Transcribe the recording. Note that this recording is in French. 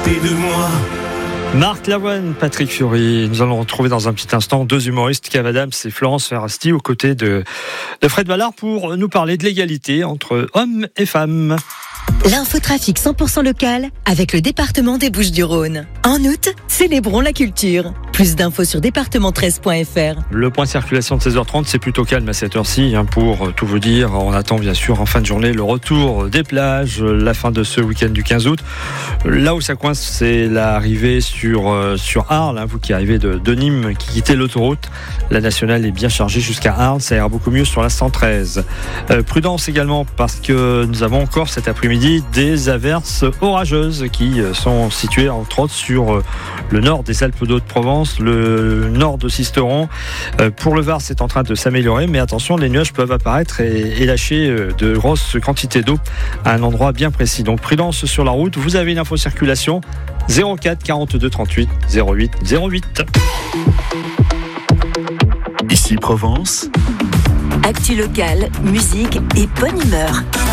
côté de moi. Marc Lavoine, Patrick Fiori. Nous allons retrouver dans un petit instant deux humoristes, Kev Adams et Florence Ferrasti, aux côtés de Fred Vallard pour nous parler de l'égalité entre hommes et femmes. L'infotrafic 100% local avec le département des Bouches-du-Rhône. En août, célébrons la culture. Plus d'infos sur département13.fr. Le point circulation de 16h30, c'est plutôt calme à cette heure-ci. Pour tout vous dire, on attend bien sûr en fin de journée le retour des plages, la fin de ce week-end du 15 août. Là où ça coince, c'est l'arrivée sur Arles. Vous qui arrivez de Nîmes, qui quittez l'autoroute. La nationale est bien chargée jusqu'à Arles. Ça ira beaucoup mieux sur la 113. Prudence également parce que nous avons encore cet après-midi des averses orageuses qui sont situées entre autres sur le nord des Alpes d'Haute-Provence, le nord de Sisteron. Pour le Var, c'est en train de s'améliorer, mais attention, les nuages peuvent apparaître et lâcher de grosses quantités d'eau à un endroit bien précis. Donc prudence sur la route. Vous avez une info circulation 04 42 38 08 08. Ici Provence. Actu locale, musique et bonne humeur.